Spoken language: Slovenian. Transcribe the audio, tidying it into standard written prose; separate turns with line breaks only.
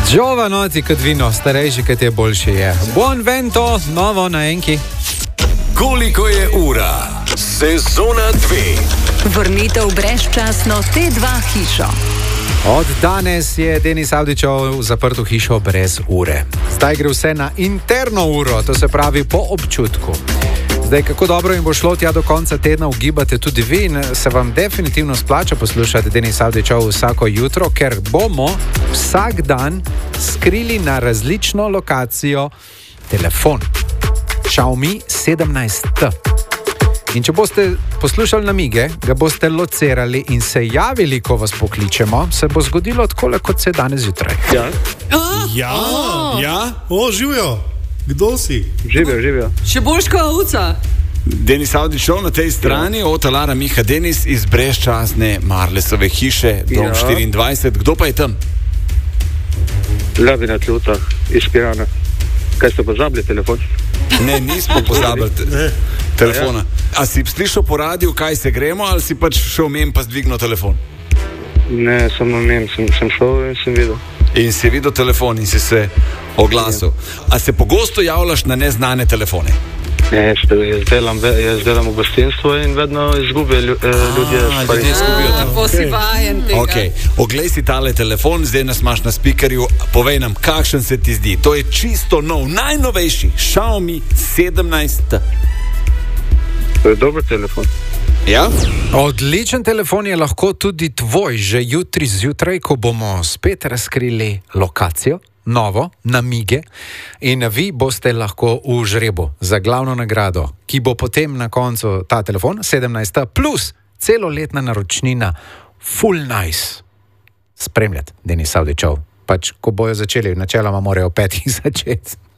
Giovanoti kot vino, starejši kot je, boljši je. Buon vento, novo na enki.
Koliko je ura? Sezona 2.
Vrnitev brezčasno T2 hišo.
Od danes je Denis Avdićev zaprt v hišo brez ure. Zdaj gre vse na interno uro, to se pravi po občutku. Zdaj, kako dobro jim bo šlo tja do konca tedna, ugibate tudi vi in se vam definitivno splača poslušati Denis Avdićev vsako jutro, ker bomo vsak dan skrili na različno lokacijo telefon. Xiaomi 17T. In če boste poslušali namige, ga boste locirali in se javili, ko vas pokličemo, se bo zgodilo takole, kot se je danes zjutraj.
Ja? Živijo. Kdo si?
Živijo.
Še boljš kot ovca.
Denis Avdićev na tej strani, od Lara Miha Denis iz brezčasne Marlesove hiše, dom 24. Kdo pa je tam?
Lavina Tluta iz Pirana. Kaj ste pozabili telefon?
Ne, nismo pozabili telefona. A si slišal po radiju, kaj se gremo, ali si pač šel mem pa zdvignil telefon?
Ne, samo mem, sem šel in sem videl.
In si videl telefon in si se oglasil. A se pogosto javljaš na neznane telefone?
Ne, jaz delam v gostinstvu in vedno izgubijo ljudje.
Ljudje izgubijo telefon.
Posivajen tega.
Okay. Oglej si tale telefon, zdaj nas imaš na speakerju, povej nam, kakšen se ti zdi. To je čisto nov, najnovejši Xiaomi 17T.
To je dober telefon.
Ja?
Odličen telefon je lahko tudi tvoj, že jutri zjutraj, ko bomo spet razkrili lokacijo, novo, namige, in vi boste lahko v žrebu za glavno nagrado, ki bo potem na koncu ta telefon, 17T, plus celoletna naročnina, full nice. Spremljati Denis Avdićev. Pač, ko bojo začeli, načeloma morajo 5 začeti.